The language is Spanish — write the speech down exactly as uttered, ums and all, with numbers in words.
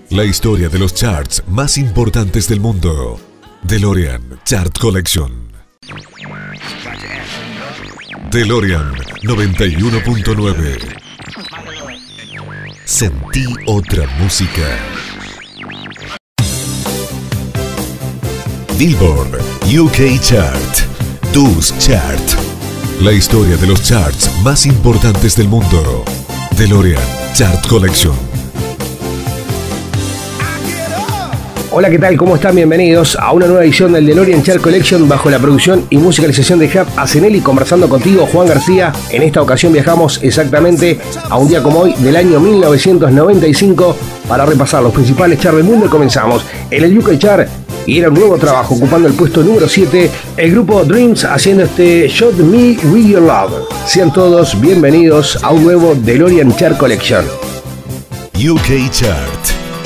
La historia de los charts más importantes del mundo. DeLorean Chart Collection. DeLorean noventa y uno punto nueve. Sentí otra música. Billboard U K Chart. Dus Chart. La historia de los charts más importantes del mundo. DeLorean Chart Collection. Hola, ¿qué tal? ¿Cómo están? Bienvenidos a una nueva edición del DeLorean Chart Collection bajo la producción y musicalización de Hub Asenelli, conversando contigo, Juan García. En esta ocasión viajamos exactamente a un día como hoy del año mil novecientos noventa y cinco para repasar los principales charts del mundo y comenzamos en el U K Chart y era un nuevo trabajo ocupando el puesto número siete, el grupo Dreams haciendo este Shot Me With Your Love. Sean todos bienvenidos a un nuevo DeLorean Chart Collection. U K Chart.